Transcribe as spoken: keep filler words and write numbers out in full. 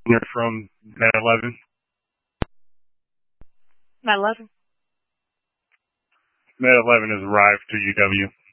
You're from Med eleven. Med eleven. Med eleven has arrived to U W.